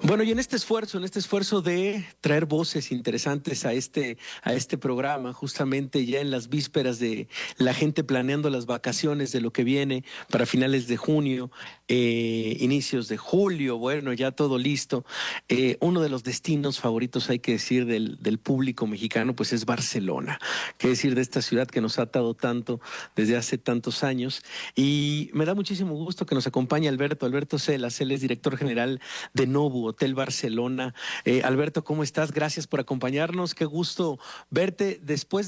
Bueno, y en este esfuerzo de traer voces interesantes a este programa, justamente ya en las vísperas de la gente planeando las vacaciones de lo que viene para finales de junio, inicios de julio, bueno, ya todo listo. Uno de los destinos favoritos, hay que decir, del público mexicano, pues es Barcelona. Qué decir de esta ciudad que nos ha atado tanto desde hace tantos años. Y me da muchísimo gusto que nos acompañe Alberto Celas, él es director general de Nobu Hotel Barcelona. Alberto, ¿cómo estás? Gracias por acompañarnos. Qué gusto verte después